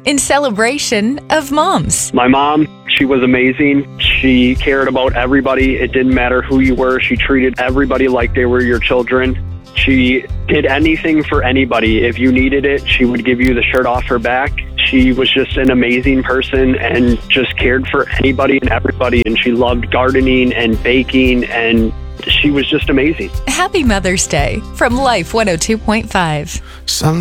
in celebration of moms. My mom, she was amazing. She cared about everybody. It didn't matter who you were. She treated everybody like they were your children. She did anything for anybody. If you needed it, she would give you the shirt off her back. She was just an amazing person and just cared for anybody and everybody. And she loved gardening and baking, and she was just amazing. Happy Mother's Day from Life 102.5.